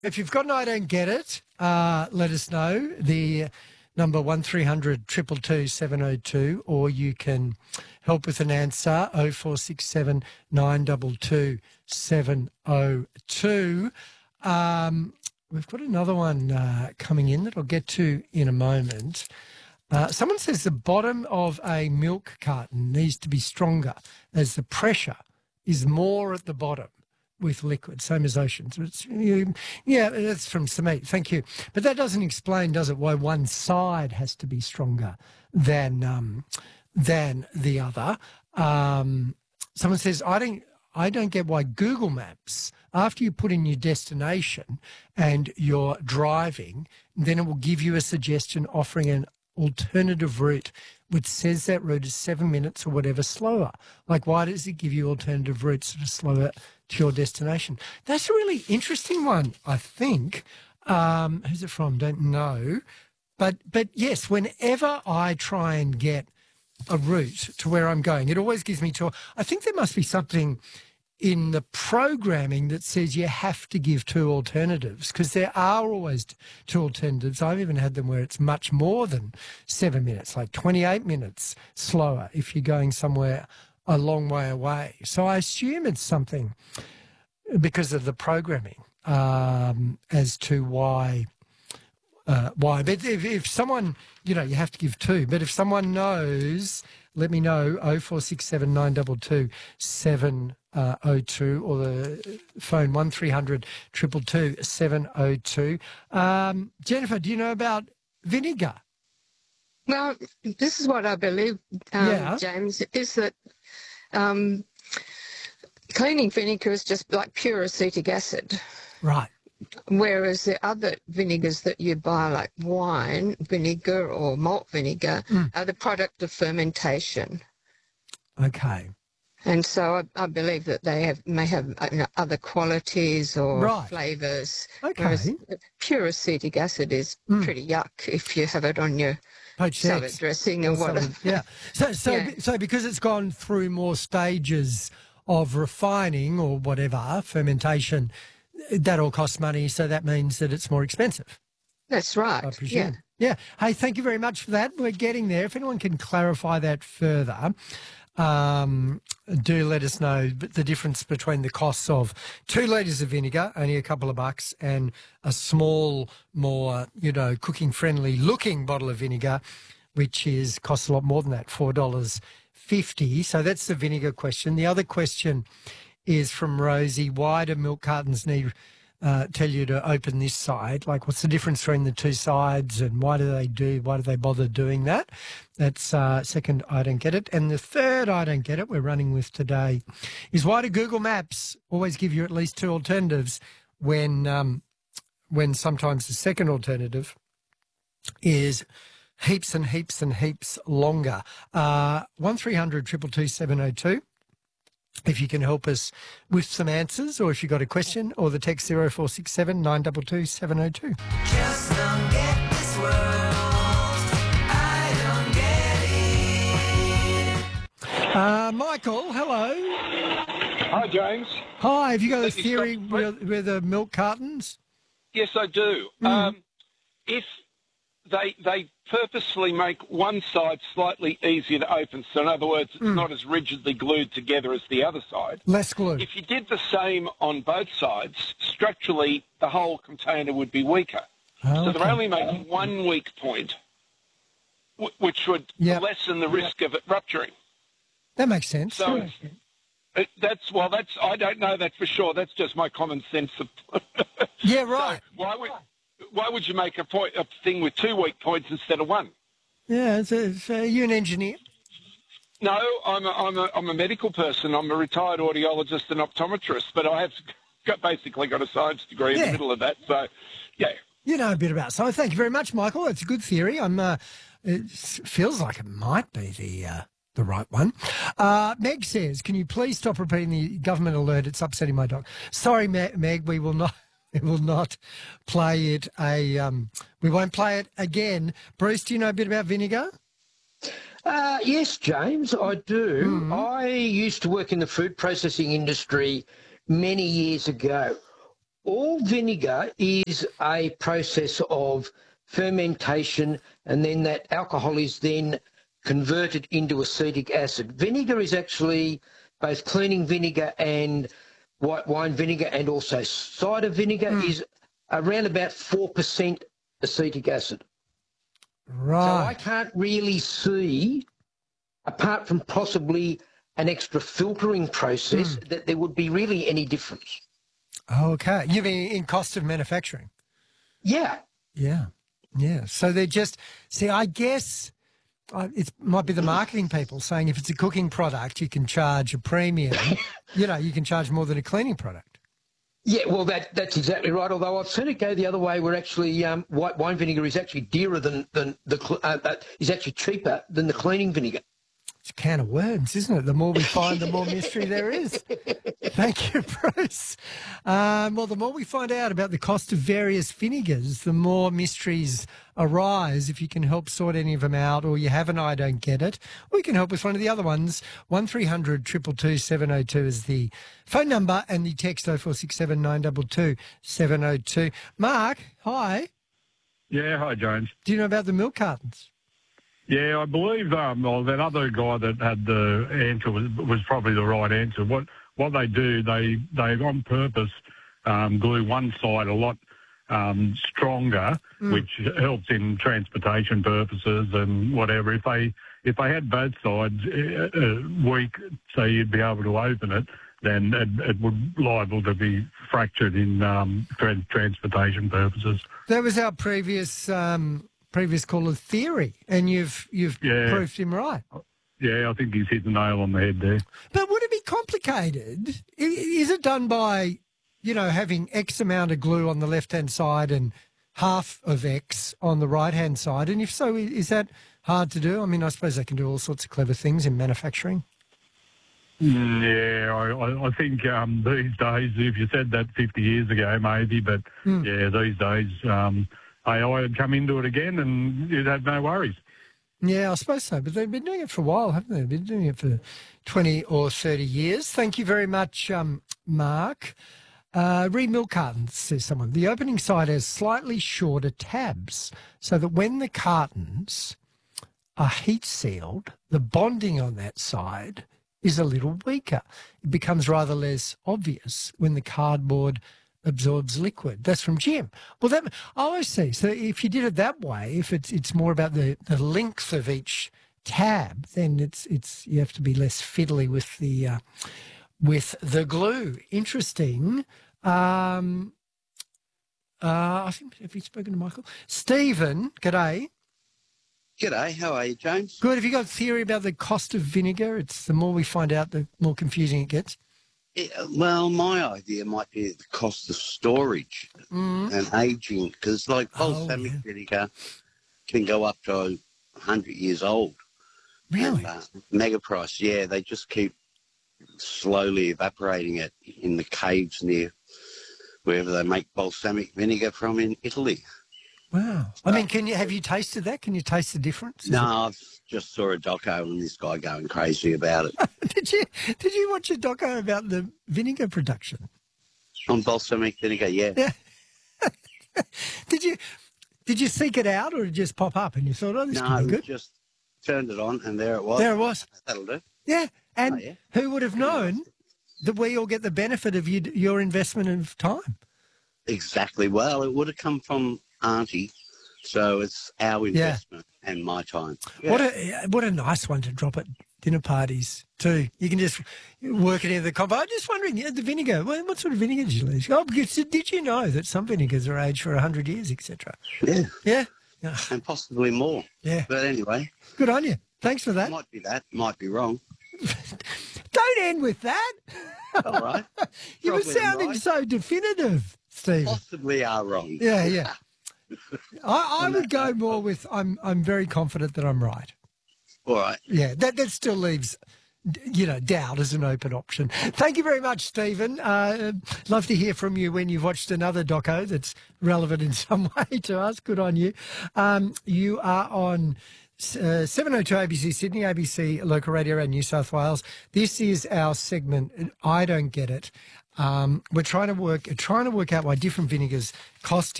If you've got an I don't get it, let us know. The number 1300 222 702, or you can help with an answer 0467 922 702. We've got another one coming in that I'll get to in a moment. Someone says the bottom of a milk carton needs to be stronger as the pressure is more at the bottom with liquid, same as oceans. Yeah, that's from Samit. Thank you. But that doesn't explain, does it, why one side has to be stronger than the other. Someone says, I don't get why Google Maps, after you put in your destination and you're driving, then it will give you a suggestion offering an alternative route which says that route is 7 minutes or whatever slower. Like, why does it give you alternative routes that are slower to your destination? That's a really interesting one, I think. Who's it from? Don't know. But yes, whenever I try and get a route to where I'm going, it always gives me to. I think there must be something in the programming that says you have to give two alternatives, because there are always two alternatives. I've even had them where it's much more than 7 minutes, like 28 minutes slower if you're going somewhere a long way away. So I assume it's something because of the programming as to why. But if someone, you have to give two. But if someone knows, let me know, 0467 922 702 or the phone 1300 222 702. Jennifer, do you know about vinegar? Well, this is what I believe, James, is that cleaning vinegar is just like pure acetic acid. Right. Whereas the other vinegars that you buy, like wine vinegar or malt vinegar, are the product of fermentation. Okay. And so I believe that they may have other qualities or flavours. Okay. Whereas pure acetic acid is pretty yuck if you have it on your salad dressing or whatever. Yeah. So because it's gone through more stages of refining or whatever, fermentation, that all costs money, so that means that it's more expensive. That's right. I presume. Yeah. Hey, thank you very much for that. We're getting there. If anyone can clarify that further, do let us know the difference between the costs of 2 litres of vinegar, only a couple of bucks, and a small, more, cooking-friendly looking bottle of vinegar, which costs a lot more than that, $4.50. So that's the vinegar question. The other question is from Rosie. Why do milk cartons need tell you to open this side? Like, what's the difference between the two sides, and why do they bother doing that? That's second I don't get it. And the third I don't get it we're running with today is, why do Google Maps always give you at least two alternatives when sometimes the second alternative is heaps and heaps and heaps longer? 1300 222 702. If you can help us with some answers, or if you've got a question, or the text 0467 922 702. Just don't get this world. I don't get it. Michael, hello. Hi, James. Hi, have you got a theory with the milk cartons? Yes, I do. If they purposefully make one side slightly easier to open, so in other words, it's not as rigidly glued together as the other side. Less glue. If you did the same on both sides, structurally the whole container would be weaker. So they're only making one weak point, which would lessen the risk of it rupturing. That makes sense. So I don't know that for sure. That's just my common sense. Yeah, right. So why would you make a thing with 2 weak points instead of one? Yeah, are you an engineer? No, I'm a medical person. I'm a retired audiologist and optometrist, but I have basically got a science degree in the middle of that. So, yeah. You know a bit about science. Thank you very much, Michael. It's a good theory. It feels like it might be the right one. Meg says, can you please stop repeating the government alert? It's upsetting my dog. Sorry, Meg, we will not. We will not play it. We won't play it again. Bruce, do you know a bit about vinegar? Yes, James, I do. I used to work in the food processing industry many years ago. all vinegar is a process of fermentation, and then that alcohol is then converted into acetic acid. Vinegar is actually both cleaning vinegar and white wine vinegar, and also cider vinegar is around about 4% acetic acid. Right. So I can't really see, apart from possibly an extra filtering process, that there would be really any difference. Okay. You mean in cost of manufacturing? Yeah. Yeah. Yeah. So they're just, see, I guess it might be the marketing people saying if it's a cooking product, you can charge a premium. You know, you can charge more than a cleaning product. Yeah, well, that's exactly right. Although I've seen it go the other way, where actually white wine vinegar is actually dearer is actually cheaper than the cleaning vinegar. It's a can of worms, isn't it? The more we find, the more mystery there is. Thank you, Bruce. Well, the more we find out about the cost of various vinegars, the more mysteries arise. If you can help sort any of them out, or you have an I don't get it, or you can help with one of the other ones. 1300 222 702 is the phone number, and the text 0467 922 702. Mark, hi. Yeah, hi, James. Do you know about the milk cartons? Yeah, I believe that other guy that had the answer was probably the right answer. What they do, they on purpose glue one side a lot stronger, which helps in transportation purposes and whatever. If they had both sides weak, so you'd be able to open it, then it would liable to be fractured in transportation purposes. That was our previous caller's theory, and you've proved him right. Yeah, I think he's hit the nail on the head there. But would it be complicated? Is it done by, having X amount of glue on the left-hand side and half of X on the right-hand side? And if so, is that hard to do? I mean, I suppose they can do all sorts of clever things in manufacturing. Yeah, I think these days, if you said that 50 years ago, maybe, but yeah, these days AI would come into it again and you'd have no worries. Yeah, I suppose so. But they've been doing it for a while, haven't they? They've been doing it for 20 or 30 years. Thank you very much, Mark. Read milk cartons, says someone. The opening side has slightly shorter tabs so that when the cartons are heat sealed, the bonding on that side is a little weaker. It becomes rather less obvious when the cardboard absorbs liquid. That's from Jim. Well, I always see. So if you did it that way, if it's more about the length of each tab, then it's you have to be less fiddly with the glue. Interesting. I think, have you spoken to Michael? Stephen, g'day. G'day, how are you, James? Good. Have you got a theory about the cost of vinegar? It's the more we find out, the more confusing it gets. Yeah, well, my idea might be the cost of storage and aging, because balsamic vinegar can go up to 100 years old. Really? And, mega price, yeah. They just keep slowly evaporating it in the caves near wherever they make balsamic vinegar from in Italy. Wow. I mean, have you tasted that? Can you taste the difference? No, I've just saw a doco and this guy going crazy about it. Did you watch a doco about the vinegar production? On balsamic vinegar, yeah. Yeah. Did you seek it out, or did it just pop up and you thought, oh, this could be good? Just turned it on and there it was. There it was. That'll do. Yeah. And who would have known that we all get the benefit of your investment of time? Exactly. Well, it would have come from Auntie, so it's our investment and my time. Yeah. What a nice one to drop at dinner parties too. You can just work it into the combo. I'm just wondering, the vinegar. What sort of vinegar did you use? Oh, because did you know that some vinegars are aged for 100 years, etc.? Yeah. Yeah. And possibly more. Yeah. But anyway. Good on you. Thanks for that. Might be that. Might be wrong. Don't end with that. All right. You were Probably sounding right. so definitive, Steve. Possibly are wrong. Yeah. I would go more with I'm very confident that I'm right. All right. Yeah, that still leaves, doubt as an open option. Thank you very much, Stephen. Love to hear from you when you've watched another doco that's relevant in some way to us. Good on you. You are on 702 ABC Sydney, ABC Local Radio and New South Wales. This is our segment, I Don't Get It. We're trying to work out why different vinegars cost